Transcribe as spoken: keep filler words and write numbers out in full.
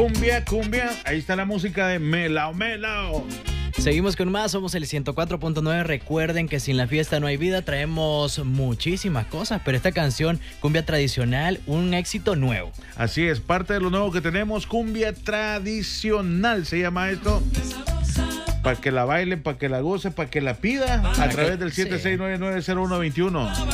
Cumbia, cumbia, ahí está la música de Melao, Melao. Seguimos con más, somos el ciento cuatro punto nueve. Recuerden que sin la fiesta no hay vida. Traemos muchísimas cosas, pero esta canción, cumbia tradicional, un éxito nuevo. Así es, parte de lo nuevo que tenemos, cumbia tradicional se llama esto. Para que la bailen, para que la goce, para que la pida a través del siete seis nueve nueve cero uno dos uno.